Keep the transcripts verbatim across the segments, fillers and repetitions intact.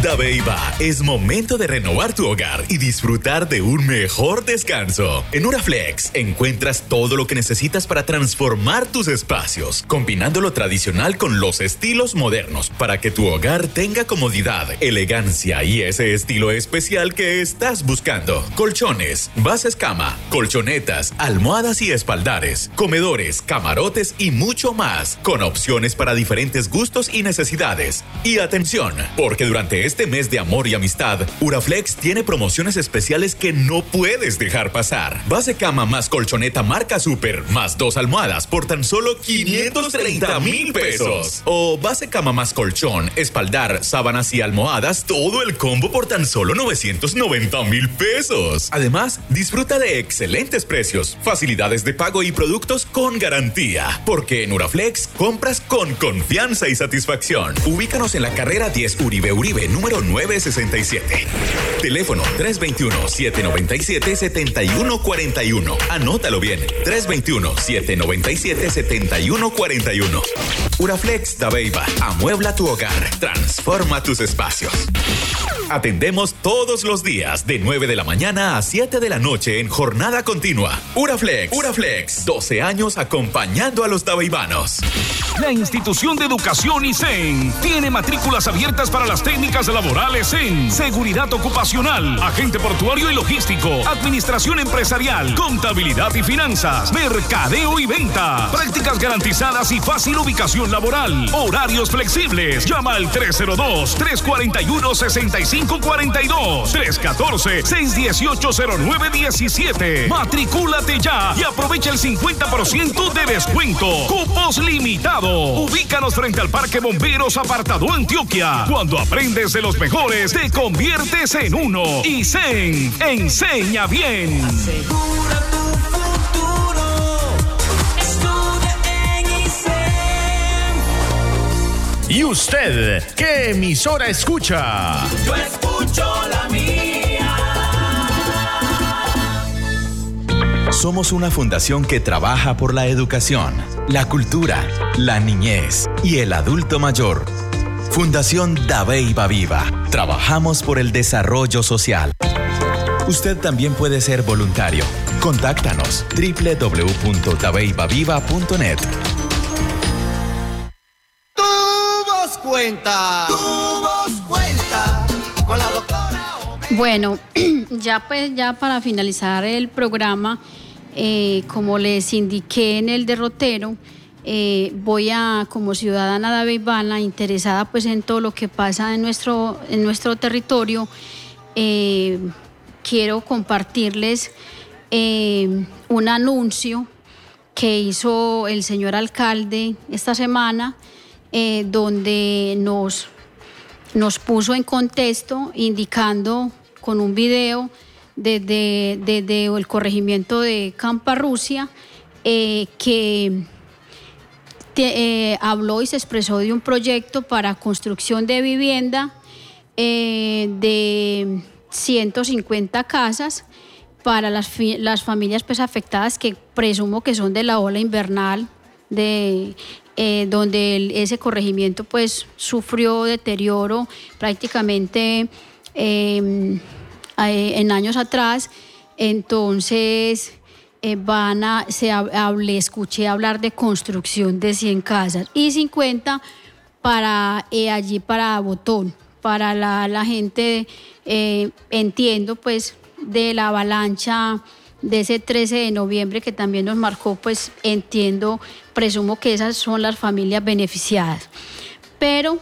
Dabeiba, es momento de renovar tu hogar y disfrutar de un mejor descanso. En Uraflex encuentras todo lo que necesitas para transformar tus espacios, combinando lo tradicional con los estilos modernos para que tu hogar tenga comodidad, elegancia y ese estilo especial que estás buscando. Colchones, bases cama, colchonetas, almohadas y espaldares, comedores, camarotes y mucho más, con opciones para diferentes gustos y necesidades. Y atención, porque durante este mes de amor y amistad, Uraflex tiene promociones especiales que no puedes dejar pasar. Base cama más colchoneta marca Super, más dos almohadas por tan solo quinientos treinta mil pesos. O base cama más colchón, espaldar, sábanas y almohadas, todo el combo por tan solo novecientos noventa mil pesos. Además, disfruta de excelentes precios, facilidades de pago y productos con garantía. Porque en Uraflex compras con confianza y satisfacción. Ubícanos en la carrera diez Uribe Uribe, número novecientos sesenta y siete. Teléfono tres dos uno, siete nueve siete, siete uno cuatro uno. Anótalo bien, tres dos uno, siete nueve siete, siete uno cuatro uno. Uraflex Dabeiba, amuebla tu hogar, transforma tus espacios. Atendemos todos los días de nueve de la mañana a siete de la noche en jornada continua. Uraflex, Uraflex, doce años acompañando a los dabeibanos. La Institución de Educación I S E N tiene matrículas abiertas para las técnicas laborales en seguridad ocupacional, agente portuario y logístico, administración empresarial, contabilidad y finanzas, mercadeo y venta, prácticas garantizadas y fácil ubicación laboral, horarios flexibles. Llama al tres cero dos, tres cuatro uno, seis cinco cuatro dos, tres uno cuatro, seis uno ocho, cero nueve uno siete. Matricúlate ya y aprovecha el cincuenta por ciento de descuento. Cupos limitados. Ubícanos frente al Parque Bomberos Apartado Antioquia. Cuando aprendes de los mejores, te conviertes en uno. I S E N, enseña bien. Asegura tu futuro. Estudia en I S E N. ¿Y usted qué emisora escucha? Yo escucho la mía. Somos una fundación que trabaja por la educación, la cultura, la niñez y el adulto mayor. Fundación Dabeiba Viva. Trabajamos por el desarrollo social. Usted también puede ser voluntario. Contáctanos doble u doble u doble u punto dabeiba viva punto net. Tu voz cuenta. Tu voz cuenta con la doctora. Bueno, ya pues ya para finalizar el programa, eh, como les indiqué en el derrotero, eh, voy a, como ciudadana dabeibana interesada pues en todo lo que pasa en nuestro, en nuestro territorio, eh, quiero compartirles eh, un anuncio que hizo el señor alcalde esta semana, eh, donde nos, nos puso en contexto indicando con un video desde, desde el corregimiento de Camparrusia, eh, que te, eh, habló y se expresó de un proyecto para construcción de vivienda eh, de ciento cincuenta casas para las, las familias pues, afectadas, que presumo que son de la ola invernal, de, eh, donde el, ese corregimiento pues, sufrió deterioro prácticamente eh, en años atrás. Entonces eh, van a, se hablé, escuché hablar de construcción de cien casas y cincuenta para eh, allí para Botón, para la, la gente, eh, entiendo pues de la avalancha de ese trece de noviembre que también nos marcó, pues entiendo, presumo que esas son las familias beneficiadas. Pero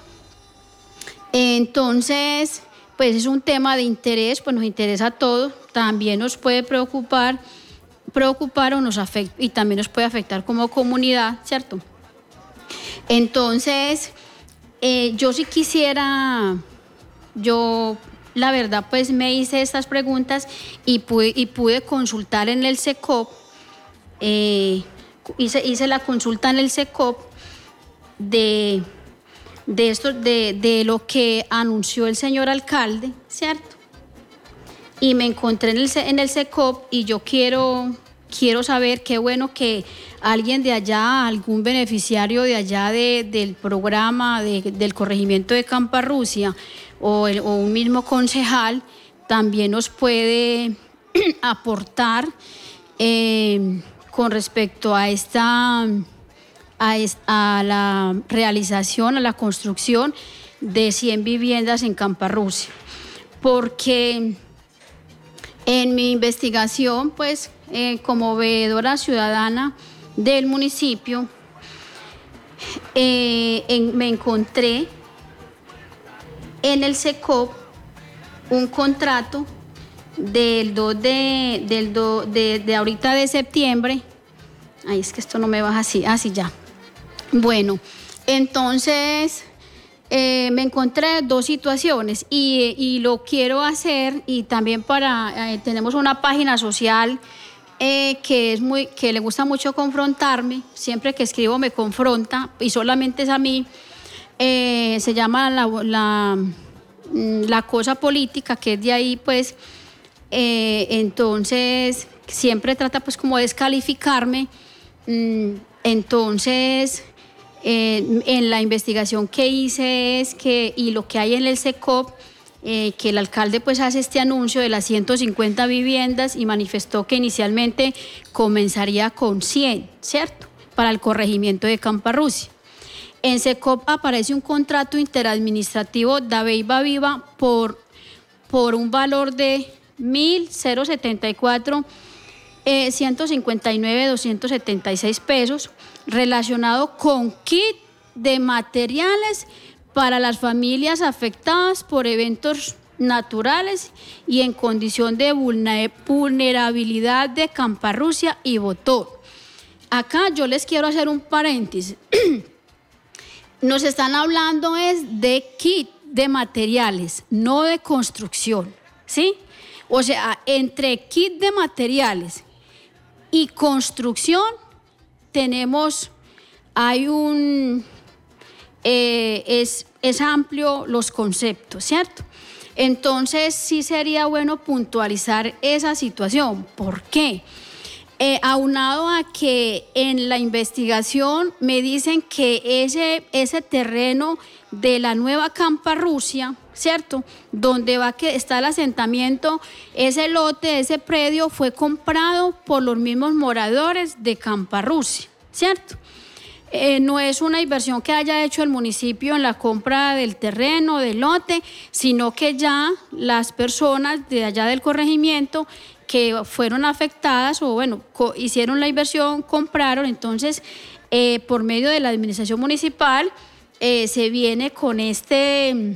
entonces, pues es un tema de interés, pues nos interesa a todos, también nos puede preocupar, preocupar o nos afecta, y también nos puede afectar como comunidad, ¿cierto? Entonces, eh, yo sí quisiera, yo la verdad pues me hice estas preguntas y pude, y pude consultar en el SECOP, eh, hice, hice la consulta en el SECOP de, de, esto, de, de lo que anunció el señor alcalde, ¿cierto? Y me encontré en el, en el SECOP y yo quiero, quiero saber, qué bueno que alguien de allá, algún beneficiario de allá de, del programa de, del corregimiento de Camparrusia, o, el, o un mismo concejal también nos puede aportar eh, con respecto a esta, a, esta, a la realización, a la construcción de cien viviendas en Camparrusia. Porque en mi investigación, pues, eh, como veedora ciudadana del municipio, eh, en, me encontré en el SECOP un contrato del dos de, del do, de, de ahorita de septiembre. Ay, es que esto no me baja así, así ya. Bueno, entonces eh, me encontré dos situaciones y, y lo quiero hacer, y también para, eh, tenemos una página social eh, que, es muy, que le gusta mucho confrontarme, siempre que escribo me confronta y solamente es a mí, eh, se llama la, la, la cosa política, que es de ahí pues, eh, entonces siempre trata pues como de descalificarme, entonces... Eh, en la investigación que hice es que, y lo que hay en el SECOP, eh, que el alcalde pues hace este anuncio de las ciento cincuenta viviendas y manifestó que inicialmente comenzaría con cien, ¿cierto? Para el corregimiento de Camparrusia. En SECOP aparece un contrato interadministrativo Dabeiba Viva por, por un valor de mil setenta y cuatro, eh, ciento cincuenta y nueve, doscientos setenta y seis pesos, relacionado con kit de materiales para las familias afectadas por eventos naturales y en condición de vulnerabilidad de Camparrusia y Botó. Acá yo les quiero hacer un paréntesis. Nos están hablando es de kit de materiales, no de construcción, ¿sí? O sea, entre kit de materiales y construcción tenemos, hay un, eh, es, es amplio los conceptos, ¿cierto? Entonces sí sería bueno puntualizar esa situación. ¿Por qué? Eh, aunado a que en la investigación me dicen que ese, ese terreno de la nueva Camparrusia, ¿cierto? Donde va que está el asentamiento, ese lote, ese predio fue comprado por los mismos moradores de Camparrusia, ¿cierto? Eh, no es una inversión que haya hecho el municipio en la compra del terreno, del lote, sino que ya las personas de allá del corregimiento que fueron afectadas o bueno, co- hicieron la inversión, compraron, entonces eh, por medio de la administración municipal eh, se viene con este...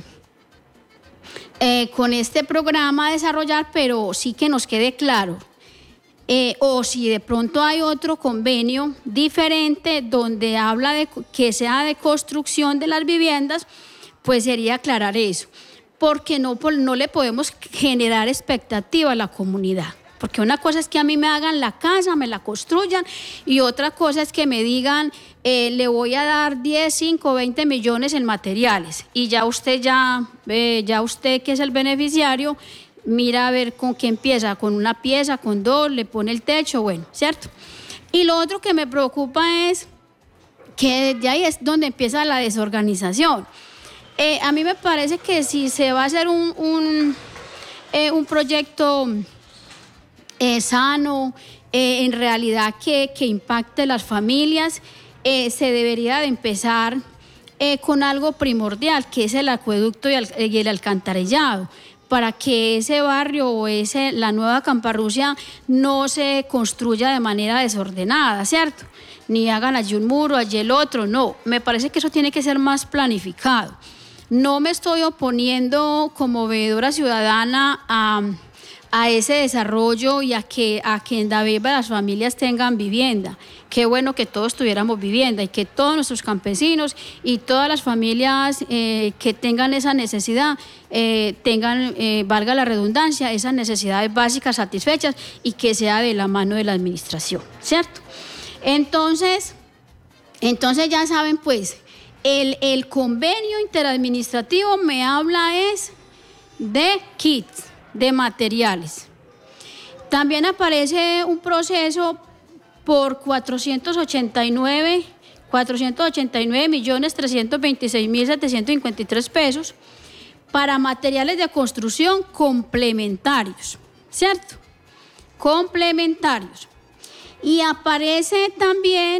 Eh, con este programa a desarrollar, pero sí que nos quede claro, eh, o si de pronto hay otro convenio diferente donde habla de que sea de construcción de las viviendas, pues sería aclarar eso, porque no, no le podemos generar expectativa a la comunidad. Porque una cosa es que a mí me hagan la casa, me la construyan, y otra cosa es que me digan, eh, le voy a dar diez, cinco, veinte millones en materiales. Y ya usted, ya, eh, ya usted que es el beneficiario, mira a ver con qué empieza, con una pieza, con dos, le pone el techo, bueno, ¿cierto? Y lo otro que me preocupa es que desde ahí es donde empieza la desorganización. Eh, a mí me parece que si se va a hacer un, un, eh, un proyecto... Eh, sano, eh, en realidad que, que impacte las familias, eh, se debería de empezar eh, con algo primordial, que es el acueducto y el, y el alcantarillado, para que ese barrio o ese, la nueva Camparrusia no se construya de manera desordenada, ¿cierto? Ni hagan allí un muro, allí el otro, no. Me parece que eso tiene que ser más planificado. No me estoy oponiendo como veedora ciudadana a... a ese desarrollo y a que, a que en Dabeiba las familias tengan vivienda. Qué bueno que todos tuviéramos vivienda y que todos nuestros campesinos y todas las familias eh, que tengan esa necesidad eh, tengan, eh, valga la redundancia, esas necesidades básicas satisfechas y que sea de la mano de la administración, ¿cierto? Entonces, entonces ya saben pues, el, el convenio interadministrativo me habla es de kits, de materiales. También aparece un proceso por cuatrocientos ochenta y nueve millones trescientos veintiséis mil setecientos cincuenta y tres pesos para materiales de construcción complementarios, ¿cierto? Complementarios. Y aparece también,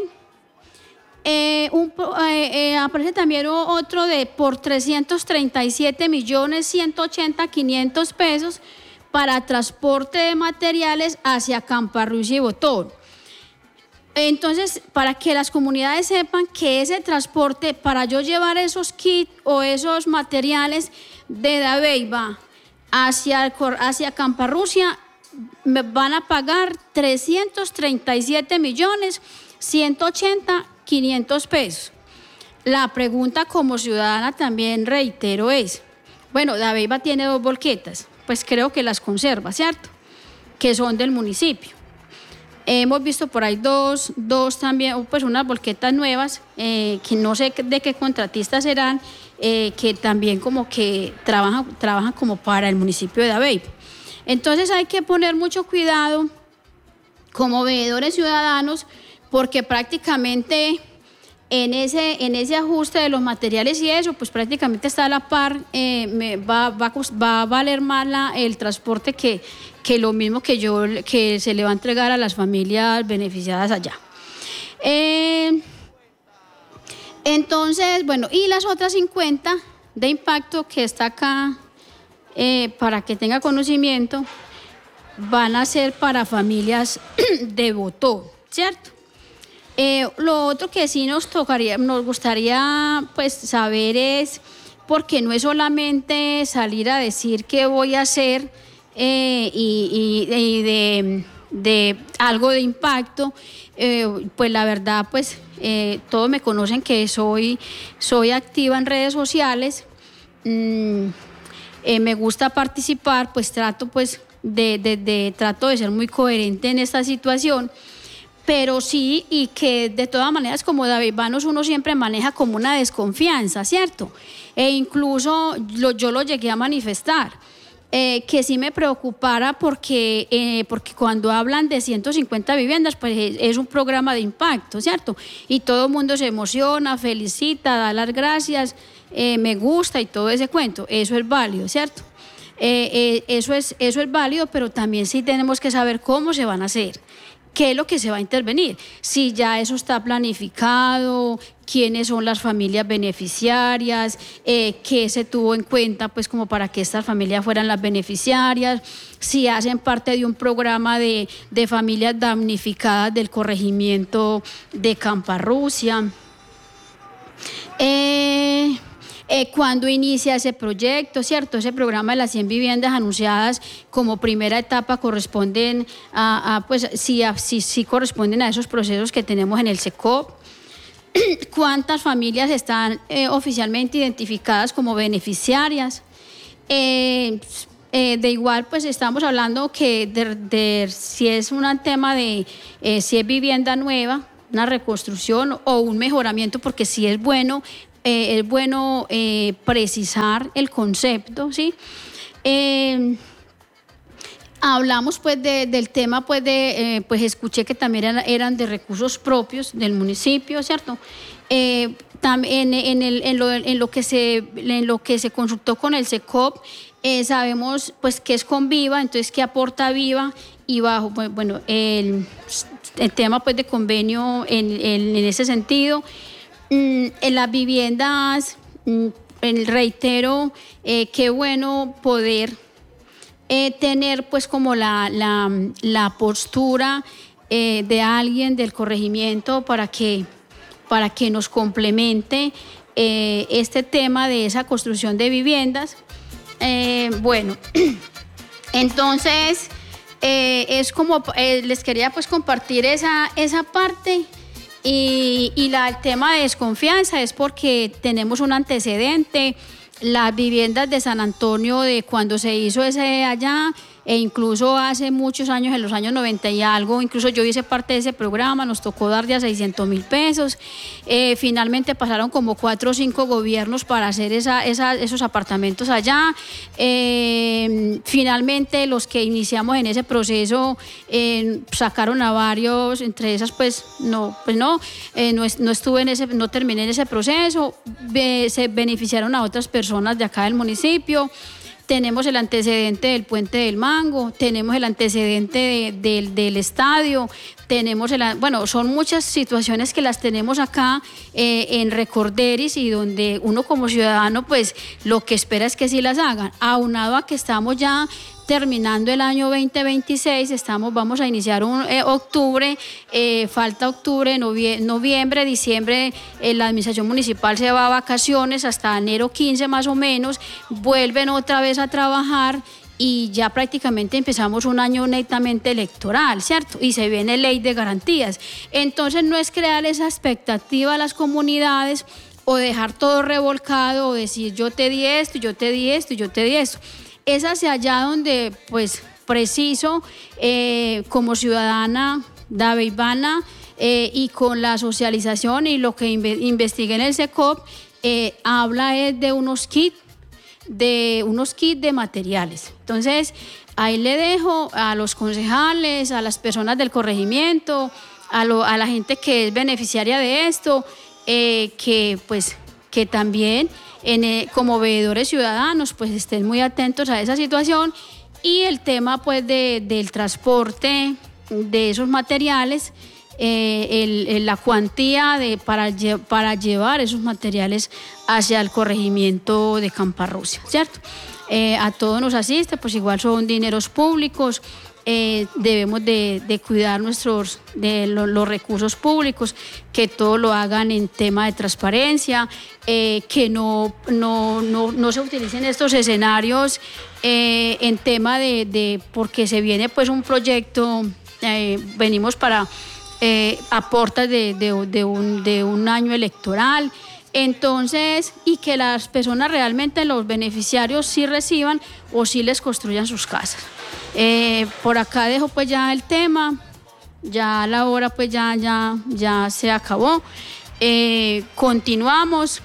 eh, un, eh, eh, aparece también otro de por trescientos treinta y siete millones ciento ochenta mil quinientos pesos para transporte de materiales hacia Camparrusia y Botón. Entonces, para que las comunidades sepan que ese transporte, para yo llevar esos kits o esos materiales de Dabeiba hacia, hacia Camparrusia, me van a pagar trescientos treinta y siete millones ciento ochenta mil quinientos pesos. La pregunta como ciudadana también reitero es, bueno, Dabeiba tiene dos volquetas, pues creo que las conserva, ¿cierto? Que son del municipio. Hemos visto por ahí dos, dos también, pues unas volquetas nuevas, eh, que no sé de qué contratistas serán, eh, que también como que trabajan, trabajan como para el municipio de Dabeiba. Entonces hay que poner mucho cuidado como veedores ciudadanos, porque prácticamente en ese, en ese ajuste de los materiales y eso, pues prácticamente está a la par, eh, me va, va, va a valer más la, el transporte que, que lo mismo que, yo, que se le va a entregar a las familias beneficiadas allá. Eh, entonces, bueno, y las otras cincuenta de impacto que está acá, eh, para que tenga conocimiento, van a ser para familias de Botón, ¿cierto? Eh, lo otro que sí nos tocaría, nos gustaría pues saber es, porque no es solamente salir a decir qué voy a hacer eh, y, y, y de, de algo de impacto, eh, pues la verdad pues eh, todos me conocen que soy, soy activa en redes sociales, mm, eh, me gusta participar, pues trato pues de, de, de, trato de ser muy coherente en esta situación. Pero sí, y que de todas maneras como dabeibanos uno siempre maneja como una desconfianza, ¿cierto? E incluso lo, yo lo llegué a manifestar, eh, que sí me preocupara porque, eh, porque cuando hablan de ciento cincuenta viviendas, pues es, es un programa de impacto, ¿cierto? Y todo el mundo se emociona, felicita, da las gracias, eh, me gusta y todo ese cuento, eso es válido, ¿cierto? Eh, eh, eso es, eso es válido, pero también sí tenemos que saber cómo se van a hacer. ¿Qué es lo que se va a intervenir? Si ya eso está planificado, quiénes son las familias beneficiarias, eh, qué se tuvo en cuenta pues como para que estas familias fueran las beneficiarias, si hacen parte de un programa de, de familias damnificadas del corregimiento de Camparrusia. Eh... Eh, cuando inicia ese proyecto, ¿cierto? Ese programa de las cien viviendas anunciadas como primera etapa corresponden a, a pues, sí, a, sí, sí corresponden a esos procesos que tenemos en el SECOP. ¿Cuántas familias están eh, oficialmente identificadas como beneficiarias? Eh, eh, de igual, pues estamos hablando que de, de, si es un tema de eh, si es vivienda nueva, una reconstrucción o un mejoramiento, porque sí es bueno. Eh, es bueno eh, precisar el concepto, ¿sí? Eh, hablamos pues de, del tema, pues, de, eh, pues escuché que también eran, eran de recursos propios del municipio, ¿cierto? Eh, también en, el, en, lo, en, lo que se, en lo que se consultó con el SECOP, eh, sabemos pues que es con Viva, entonces que aporta Viva y bajo, pues, bueno, el, el tema pues de convenio en, en, en ese sentido. Mm, en las viviendas, mm, reitero, eh, qué bueno poder eh, tener pues como la, la, la postura eh, de alguien del corregimiento para que, para que nos complemente eh, este tema de esa construcción de viviendas. Eh, bueno, entonces eh, es como, eh, les quería pues compartir esa, esa parte. Y, y la, el tema de desconfianza es porque tenemos un antecedente, las viviendas de San Antonio de cuando se hizo ese allá, e incluso hace muchos años, en los años noventa y algo, incluso yo hice parte de ese programa, nos tocó dar de a seiscientos mil pesos, eh, finalmente pasaron como cuatro o cinco gobiernos para hacer esa, esa, esos apartamentos allá, eh, finalmente los que iniciamos en ese proceso eh, sacaron a varios, entre esas pues no, pues no, eh, no, no estuve en ese, no terminé en ese proceso, be, se beneficiaron a otras personas personas de acá del municipio. Tenemos el antecedente del Puente del Mango, tenemos el antecedente de, de, del estadio, tenemos el, bueno, son muchas situaciones que las tenemos acá eh, en Recorderis y donde uno como ciudadano pues lo que espera es que sí las hagan, aunado a que estamos ya terminando el año veinte veintiséis, estamos, vamos a iniciar un eh, octubre, eh, falta octubre, novie, noviembre, diciembre, eh, la administración municipal se va a vacaciones hasta enero quince más o menos, vuelven otra vez a trabajar y ya prácticamente empezamos un año netamente electoral, ¿cierto? Y se viene ley de garantías. Entonces no es crear esa expectativa a las comunidades o dejar todo revolcado o decir yo te di esto, yo te di esto, yo te di esto. Es hacia allá donde, pues, preciso, eh, como ciudadana daveibana eh, y con la socialización y lo que inve- investigué en el SECOP, eh, habla es de unos kits, de unos kits de materiales. Entonces, ahí le dejo a los concejales, a las personas del corregimiento, a, lo, a la gente que es beneficiaria de esto, eh, que, pues, que también... En, eh, como veedores ciudadanos pues estén muy atentos a esa situación y el tema pues de, del transporte de esos materiales, eh, el, el, la cuantía de, para, para llevar esos materiales hacia el corregimiento de Camparrusia, ¿cierto? Eh, a todos nos asiste, pues igual son dineros públicos. Eh, debemos de, de cuidar nuestros, de lo, los recursos públicos, que todo lo hagan en tema de transparencia, eh, que no, no, no, no se utilicen estos escenarios eh, en tema de, de, porque se viene pues un proyecto, eh, venimos para eh, aportas de, de, de, un, de un año electoral. Entonces, y que las personas realmente, los beneficiarios sí reciban o sí les construyan sus casas. Eh, por acá dejo pues ya el tema, ya la hora pues ya, ya, ya se acabó. Eh, continuamos.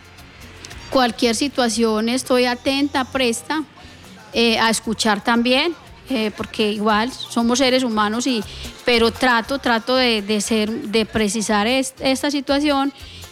Cualquier situación estoy atenta, presta eh, a escuchar también, eh, porque igual somos seres humanos, y, pero trato, trato de, de, ser, de precisar est, esta situación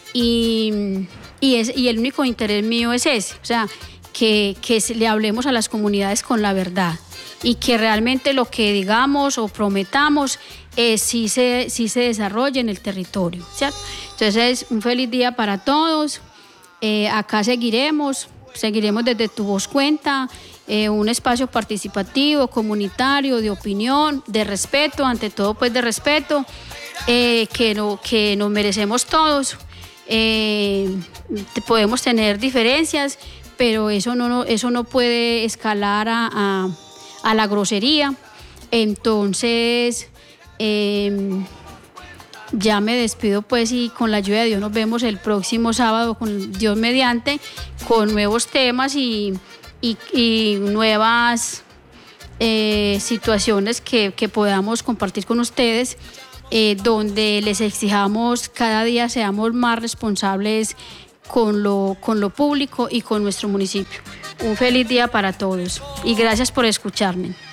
y, y, es, y el único interés mío es ese, o sea, que, que le hablemos a las comunidades con la verdad y que realmente lo que digamos o prometamos eh, sí, se, sí se desarrolle en el territorio, ¿cierto? Entonces, un feliz día para todos. Eh, acá seguiremos, seguiremos desde Tu Voz Cuenta, eh, un espacio participativo, comunitario, de opinión, de respeto, ante todo pues de respeto, eh, que, no, que nos merecemos todos. Eh, podemos tener diferencias, pero eso no, no, eso no puede escalar a... a a la grosería. Entonces eh, ya me despido pues, y con la ayuda de Dios nos vemos el próximo sábado, con Dios mediante, con nuevos temas y, y, y nuevas eh, situaciones que, que podamos compartir con ustedes, eh, donde les exijamos cada día seamos más responsables con lo, con lo público y con nuestro municipio. Un feliz día para todos y gracias por escucharme.